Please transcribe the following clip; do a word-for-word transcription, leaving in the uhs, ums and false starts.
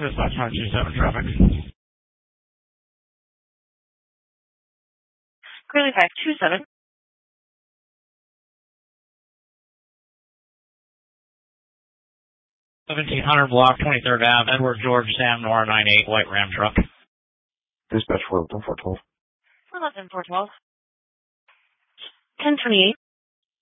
Dispatch nine two seven traffic. Clearly five two seven. seventeen hundred block, twenty-third Avenue, Edward George Sam Nora nine eight, white Ram truck. Dispatch four eleven four twelve. four eleven four twelve. ten twenty-eight.